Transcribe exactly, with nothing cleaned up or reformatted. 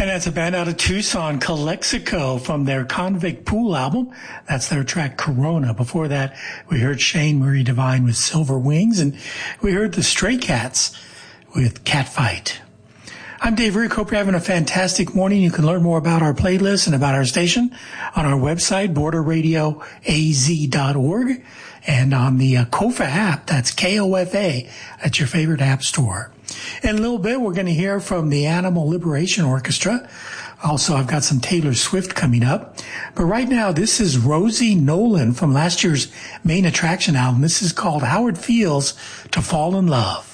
that's a band out of Tucson, Calexico, from their Convict Pool album. That's their track Corona. Before that, we heard Shane Murray Divine with Silver Wings, and we heard the Stray Cats with Catfight. I'm Dave Rick. Hope you're having a fantastic morning. You can learn more about our playlist and about our station on our website, border radio a z dot org, and on the uh, Kofa app. That's K O F A at your favorite app store. In a little bit, we're going to hear from the Animal Liberation Orchestra. Also, I've got some Taylor Swift coming up. But right now, this is Rosie Nolan from last year's Main Attraction album. This is called How It Feels to Fall in Love.